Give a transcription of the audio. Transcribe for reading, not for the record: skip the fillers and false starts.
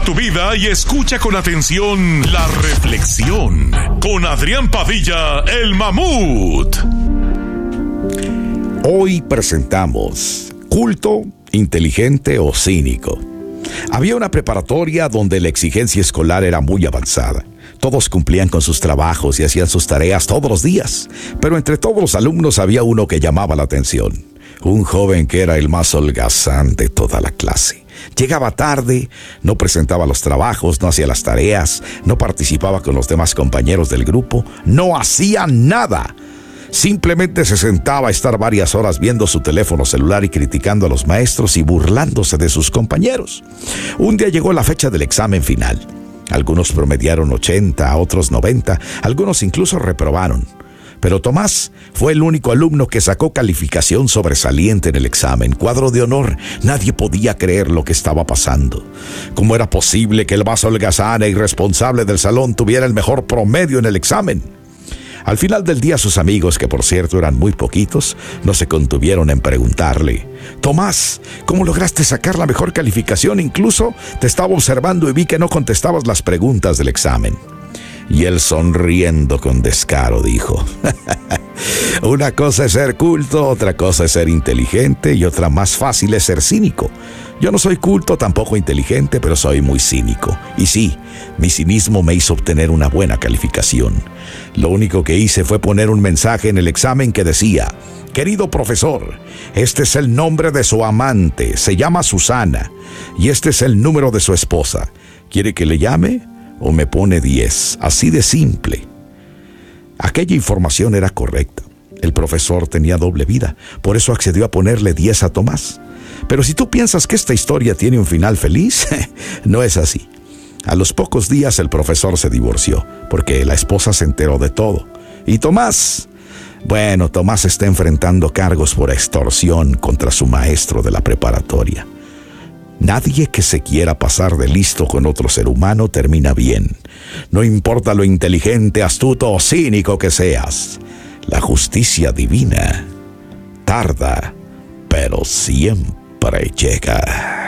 Observa tu vida y escucha con atención la reflexión con Adrián Padilla, el Mamut. Hoy presentamos culto, inteligente o cínico. Había una preparatoria donde la exigencia escolar era muy avanzada. Todos cumplían con sus trabajos y hacían sus tareas todos los días. Pero entre todos los alumnos había uno que llamaba la atención. Un joven que era el más holgazán de toda la clase. Llegaba tarde, no presentaba los trabajos, no hacía las tareas, no participaba con los demás compañeros del grupo, no hacía nada. Simplemente se sentaba a estar varias horas viendo su teléfono celular y criticando a los maestros y burlándose de sus compañeros. Un día llegó la fecha del examen final. Algunos promediaron 80, otros 90, algunos incluso reprobaron. Pero Tomás fue el único alumno que sacó calificación sobresaliente en el examen, cuadro de honor. Nadie podía creer lo que estaba pasando. ¿Cómo era posible que el más holgazán e irresponsable del salón tuviera el mejor promedio en el examen? Al final del día, sus amigos, que por cierto eran muy poquitos, no se contuvieron en preguntarle: Tomás, ¿cómo lograste sacar la mejor calificación? Incluso te estaba observando y vi que no contestabas las preguntas del examen. Y él, sonriendo con descaro, dijo: una cosa es ser culto, otra cosa es ser inteligente y otra más fácil es ser cínico. Yo no soy culto, tampoco inteligente, pero soy muy cínico. Y sí, mi cinismo me hizo obtener una buena calificación. Lo único que hice fue poner un mensaje en el examen que decía: querido profesor, este es el nombre de su amante, se llama Susana, y este es el número de su esposa. ¿Quiere que le llame o me pone 10? Así de simple. Aquella información era correcta. El profesor tenía doble vida, por eso accedió a ponerle 10 a Tomás. Pero si tú piensas que esta historia tiene un final feliz, no es así. A los pocos días el profesor se divorció, porque la esposa se enteró de todo. Y Tomás está enfrentando cargos por extorsión contra su maestro de la preparatoria. Nadie que se quiera pasar de listo con otro ser humano termina bien. No importa lo inteligente, astuto o cínico que seas. La justicia divina tarda, pero siempre llega.